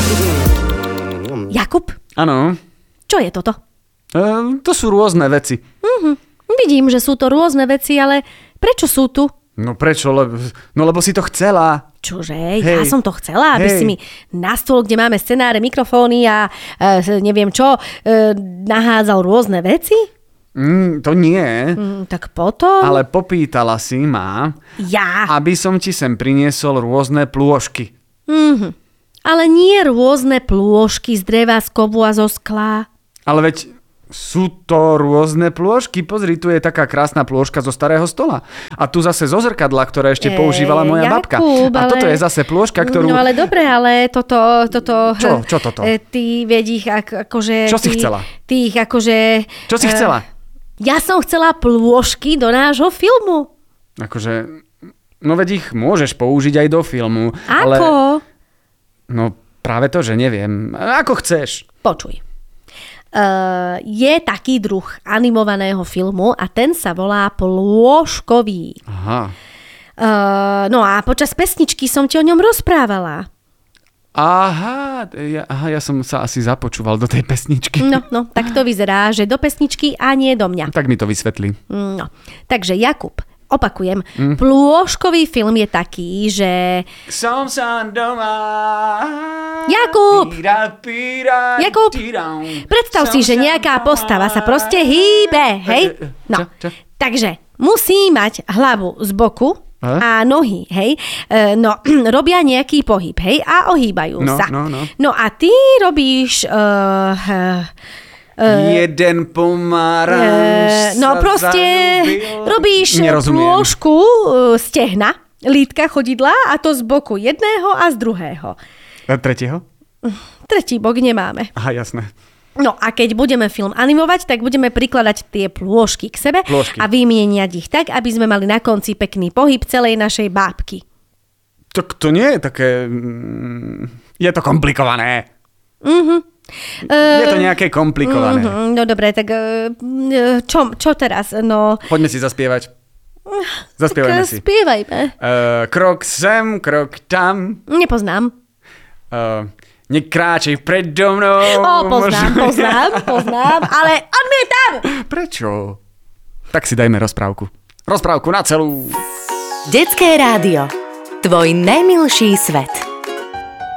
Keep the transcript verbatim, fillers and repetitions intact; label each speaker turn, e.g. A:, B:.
A: Jakub?
B: Áno.
A: Čo je toto?
B: E, to sú rôzne veci.
A: Mhm. Vidím, že sú to rôzne veci, ale prečo sú tu?
B: No prečo? Lebo, no lebo si to chcela.
A: Čože?
B: Hej.
A: Ja som to chcela, aby
B: Hej.
A: si mi na stôl, kde máme scenáre, mikrofóny a e, neviem čo, e, nahádzal rôzne veci?
B: Mm, to nie.
A: Mm, tak potom...
B: Ale popýtala si ma,
A: Ja?
B: aby som ti sem priniesol rôzne plôžky.
A: Mhm. Ale nie rôzne plôžky z dreva, z kovu a zo skla.
B: Ale veď sú to rôzne plôžky. Pozri, tu je taká krásna plôžka zo starého stola. A tu zase zo zrkadla, ktoré ešte
A: Ej,
B: používala moja
A: Jakub,
B: babka. A
A: ale...
B: toto je zase plôžka, ktorú...
A: No ale dobre, ale toto... toto
B: Čo? Čo toto?
A: e, Ty, veď ich ak, akože...
B: Čo si
A: ty,
B: chcela?
A: Ty ich akože...
B: Čo si
A: e,
B: chcela?
A: Ja som chcela plôžky do nášho filmu.
B: Akože... No veď ich môžeš použiť aj do filmu.
A: Ako?
B: Ale... No práve to, že neviem. Ako chceš.
A: Počuj. Uh, je taký druh animovaného filmu a ten sa volá Plôžkový.
B: Aha.
A: Uh, no a počas pesničky som ti o ňom rozprávala.
B: Aha, ja, aha, ja som sa asi započúval do tej pesničky.
A: No, no, tak to vyzerá, že do pesničky a nie do mňa.
B: Tak mi to vysvetlí.
A: No, takže Jakub, opakujem, mm. plôžkový film je taký, že...
B: Som sa doma.
A: Jakub!
B: Píra, píra,
A: Jakub!
B: tírau.
A: Predstav si, že nejaká postava sa proste hýbe, hej? No,
B: Čo? Čo?
A: takže musí mať hlavu z boku a nohy, hej? E, no, robia nejaký pohyb, hej? A ohýbajú
B: No,
A: sa.
B: no, no.
A: No a ty robíš... Uh, uh,
B: Jeden pomaranč
A: E, no
B: sa
A: proste
B: zaľúbil.
A: robíš
B: Nerozumiem.
A: plôžku e, stehna, lítka chodidla a to z boku jedného a z druhého.
B: A tretieho?
A: Tretí bok nemáme.
B: Aha, jasné.
A: No a keď budeme film animovať, tak budeme prikladať tie plôžky k sebe
B: Plôžky.
A: a vymieniať ich tak, aby sme mali na konci pekný pohyb celej našej bábky.
B: Tak to nie je také... mm, Je to komplikované.
A: Mhm.
B: Je to nejaké komplikované.
A: Mhm, no dobre, tak e, čo, čo teraz? No,
B: Poďme si zaspievať. Zaspievajme
A: tak
B: si.
A: spievajme.
B: Uh, krok sem, krok tam.
A: Nepoznám.
B: Uh, nekráčej predo mnou.
A: Ó, poznám,
B: Možno-
A: poznám, poznám, ale odmietam!
B: Prečo? Tak si dajme rozprávku. Rozprávku na celú.
C: Detské rádio. Tvoj najmilší svet.